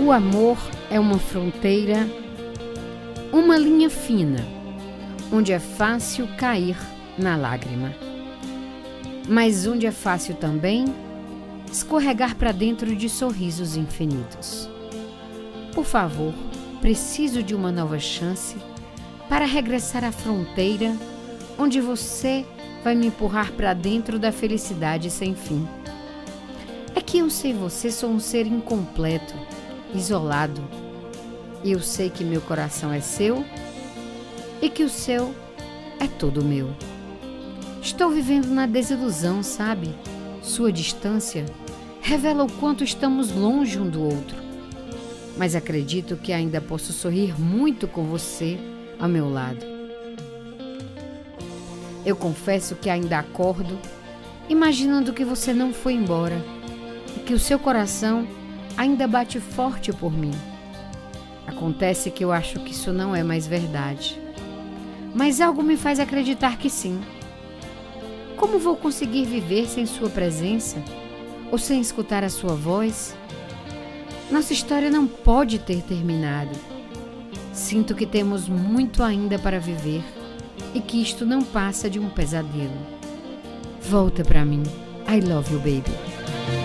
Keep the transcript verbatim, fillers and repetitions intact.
O amor é uma fronteira, uma linha fina, onde é fácil cair na lágrima, mas onde é fácil também escorregar para dentro de sorrisos infinitos. Por favor, preciso de uma nova chance para regressar à fronteira onde você vai me empurrar para dentro da felicidade sem fim. É que eu sei você sou um ser incompleto, isolado. E eu sei que meu coração é seu e que o seu é todo meu. Estou vivendo na desilusão, sabe? Sua distância revela o quanto estamos longe um do outro. Mas acredito que ainda posso sorrir muito com você ao meu lado. Eu confesso que ainda acordo imaginando que você não foi embora e que o seu coração ainda bate forte por mim. Acontece que eu acho que isso não é mais verdade, mas algo me faz acreditar que sim. Como vou conseguir viver sem sua presença ou sem escutar a sua voz? Nossa história não pode ter terminado. Sinto que temos muito ainda para viver e que isto não passa de um pesadelo. Volta para mim. I love you, baby.